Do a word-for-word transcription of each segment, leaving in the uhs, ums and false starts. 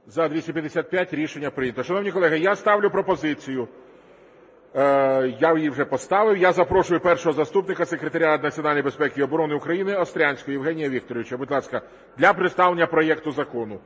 За – двісті п'ятдесят п'ять. Рішення прийнято. Шановні колеги, я ставлю пропозицію. Я її вже поставив. Я запрошую першого заступника секретаря національної безпеки і оборони України Острянського Євгенія Вікторовича. Будь ласка, для представлення проекту закону.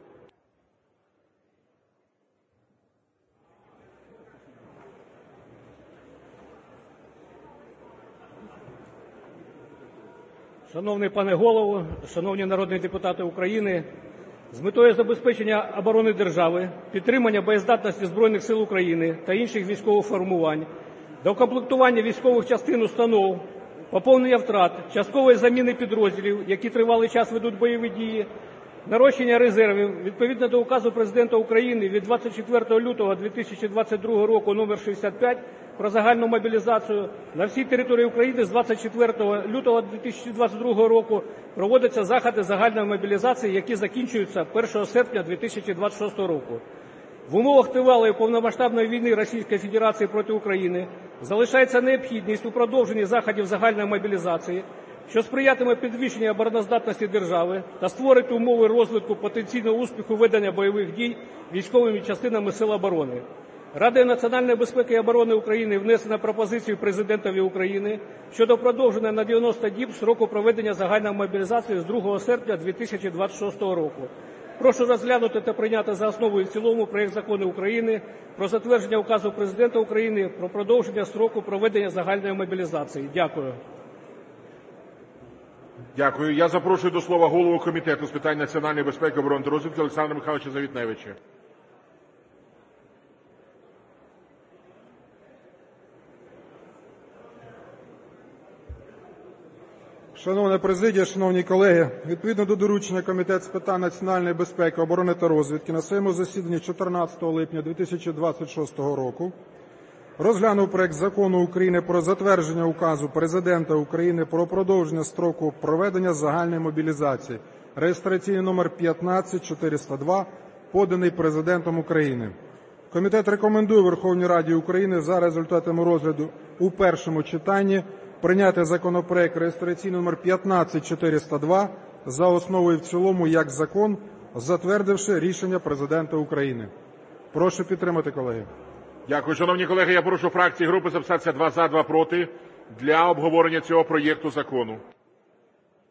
Шановний пане Голово, шановні народні депутати України, з метою забезпечення оборони держави, підтримання боєздатності Збройних Сил України та інших військових формувань, доукомплектування військових частин установ, поповнення втрат, часткової заміни підрозділів, які тривалий час ведуть бойові дії, нарощення резервів відповідно до Указу Президента України від двадцять четвертого лютого дві тисячі двадцять другого року номер шістдесят п'ять про загальну мобілізацію на всій території України з двадцять четвертого лютого дві тисячі двадцять другого року проводяться заходи загальної мобілізації, які закінчуються першого серпня дві тисячі двадцять шостого року. В умовах тривалої повномасштабної війни Російської Федерації проти України залишається необхідність у продовженні заходів загальної мобілізації, що сприятиме підвищенню обороноздатності держави та створить умови розвитку потенційного успіху ведення бойових дій військовими частинами Сил оборони. Радою національної безпеки і оборони України внесено пропозицію Президентові України щодо продовження на дев'яносто діб строку проведення загальної мобілізації з другого серпня дві тисячі двадцять шостого року. Прошу розглянути та прийняти за основу і в цілому проект Закону України про затвердження Указу Президента України про продовження строку проведення загальної мобілізації. Дякую. Дякую. Я запрошую до слова голову Комітету з питань національної безпеки, оборони та розвідки Олександра Михайловича Завітневича. Шановна президія, шановні колеги, відповідно до доручення Комітет з питань національної безпеки, оборони та розвідки на своєму засіданні чотирнадцятого липня дві тисячі двадцять шостого року розглянув проект Закону України про затвердження Указу Президента України про продовження строку проведення загальної мобілізації, реєстраційний номер п'ятнадцять чотириста два, поданий Президентом України. Комітет рекомендує Верховній Раді України за результатами розгляду у першому читанні прийняти законопроект реєстраційний номер п'ятнадцять чотириста два за основу і в цілому як закон, затвердивши рішення Президента України. Прошу підтримати, колеги. Дякую. Шановні колеги, я прошу фракції і групи записатися два – за, два – проти для обговорення цього проєкту закону.